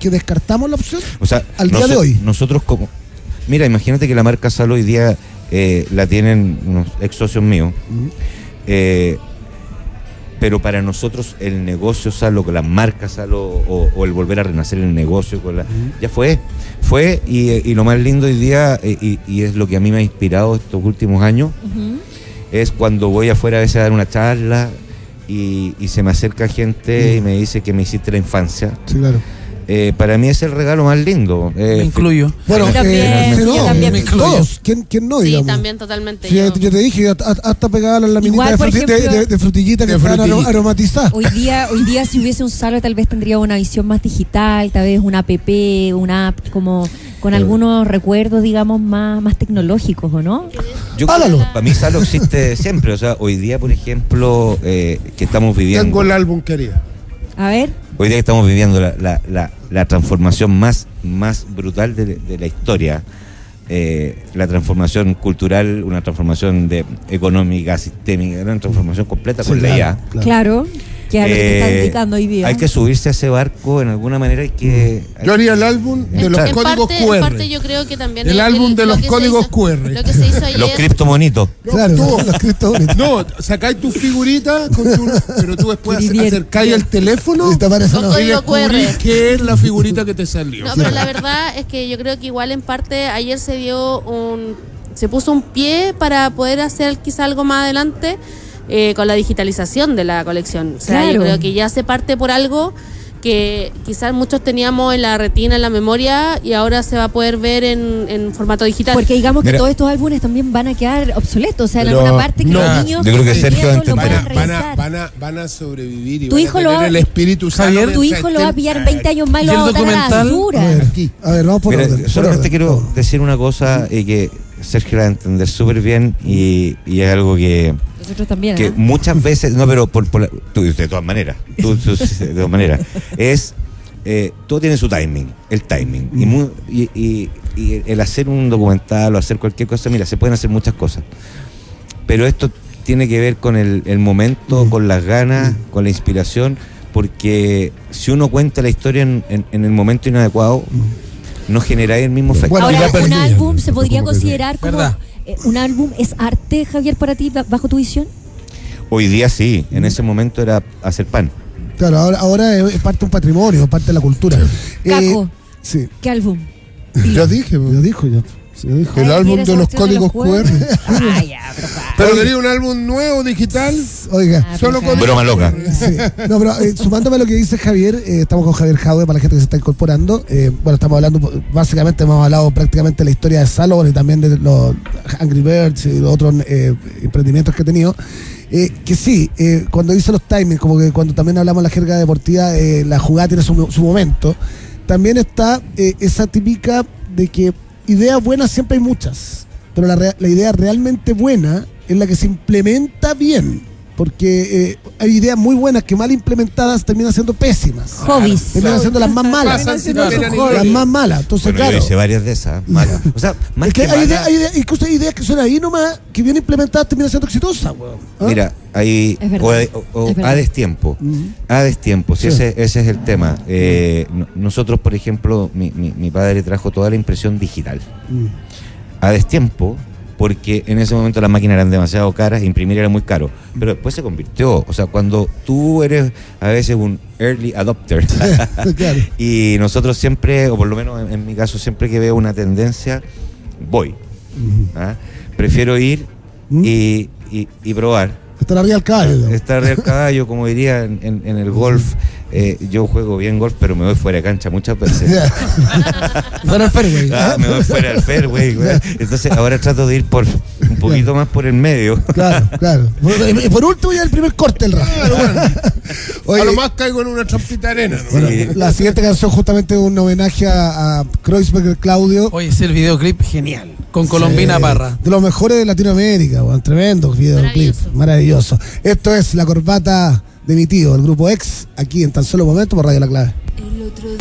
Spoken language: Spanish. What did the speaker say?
que descartamos la opción o sea, al día de hoy. Nosotros como... Mira, imagínate que la marca Salo hoy día la tienen unos ex socios míos. Pero para nosotros el negocio Salo, con la marca Salo o el volver a renacer el negocio con la, ya fue y lo más lindo hoy día y es lo que a mí me ha inspirado estos últimos años, es cuando voy afuera a veces a dar una charla y se me acerca gente y me dice que me hiciste la infancia. Sí, claro. Para mí es el regalo más lindo. Me incluyo. Bueno, yo también me incluyo. Todos. ¿Quién no, digamos? Sí, también totalmente. Sí, yo te dije, hasta pegada la laminita de frutillita que están aromatizadas. Hoy día, si hubiese un Salo, tal vez tendría una visión más digital, tal vez una app, una app como con algunos recuerdos, digamos, más tecnológicos, ¿o no? Para mí Salo existe siempre. O sea, hoy día, por ejemplo, que estamos viviendo... Tengo el álbum, querida. A ver. Hoy día estamos viviendo la transformación más brutal de la historia, la transformación cultural, una transformación económica, sistémica, una transformación completa con la IA. Claro, que es a lo que te están dedicando hoy día. Hay que subirse a ese barco en alguna manera. Yo haría el álbum de los códigos QR. En parte yo creo que también el álbum de los códigos QR. Lo que se hizo ayer. Los criptomonitos. Claro, los criptomonitos. No, sacáis tu figurita, pero tú después acercáis el teléfono y te aparece y descubrís qué es la figurita que te salió. No, pero la verdad es que yo creo que igual en parte ayer se puso un pie para poder hacer quizá algo más adelante. Con la digitalización de la colección. O sea, yo creo que ya se parte por algo que quizás muchos teníamos en la retina, en la memoria, y ahora se va a poder ver en formato digital. Porque digamos que todos estos álbumes también van a quedar obsoletos, o sea, en alguna parte que los niños... Yo creo que Sergio lo van a sobrevivir y tu hijo van a tener el espíritu Javier, tu hijo lo va a pillar 20 años más y lo va a botar a la basura. A ver, vamos por orden. Solamente quiero decir una cosa que Sergio la va a entender súper bien y es algo que... Nosotros también, que muchas veces, no, pero de todas maneras, de todas maneras, es todo tiene su timing, el timing. Y el hacer un documental o hacer cualquier cosa, mira, se pueden hacer muchas cosas. Pero esto tiene que ver con el momento, con las ganas, con la inspiración, porque si uno cuenta la historia en el momento inadecuado, no genera el mismo efecto. Ahora, un álbum se podría considerar como... ¿Un álbum es arte, Javier, para ti, bajo tu visión? Hoy día sí, en ese momento era hacer pan. Claro, ahora es parte de un patrimonio, parte de la cultura. Caco, sí. ¿Qué álbum? Yo dijo. El álbum de los códigos QR. Pero quería un álbum nuevo, digital. Oiga, solo con broma loca. Sí. No, pero sumándome a lo que dice Javier, estamos con Javier Jaude para la gente que se está incorporando. Bueno, estamos hablando, básicamente hemos hablado prácticamente de la historia de Salo y también de los Angry Birds y los otros emprendimientos que he tenido. Que sí, cuando dice los timings, como que cuando también hablamos de la jerga deportiva, la jugada tiene su momento. También está esa típica de que ideas buenas siempre hay muchas, pero la idea realmente buena es la que se implementa bien, porque hay ideas muy buenas que mal implementadas terminan siendo pésimas. Hobbies. Terminan siendo las más malas. Las más malas. Entonces, bueno, claro. yo hice varias de esas malas. O sea, más es que hay ideas que son ahí nomás, que bien implementadas terminan siendo exitosas, weón. Mira, hay a destiempo. A destiempo, sí. Ese es el tema. Nosotros, por ejemplo, mi padre trajo toda la impresión digital. A destiempo, porque en ese momento las máquinas eran demasiado caras, imprimir era muy caro, pero después se convirtió, o sea, cuando tú eres a veces un early adopter y nosotros siempre, o por lo menos en mi caso, siempre que veo una tendencia, voy. Prefiero ir y probar. Estar arriba del caballo. Estar arriba del caballo, como diría en el golf. Yo juego bien golf, pero me voy fuera de cancha muchas veces. Fuera del fairway. Me voy fuera del fairway. Entonces ahora trato de ir un poquito más por el medio. Claro. Y por último ya el primer corte del rato. A lo más caigo en una trampita de arena. Bueno, la siguiente canción justamente es un homenaje a Kreuzberger Claudio. Oye, es el videoclip genial. Con Colombina Parra. De los mejores de Latinoamérica, bueno, tremendo videoclip. Maravilloso. Esto es La Corbata de mi tío, el grupo X, aquí en tan solo momento por Radio La Clave. El otro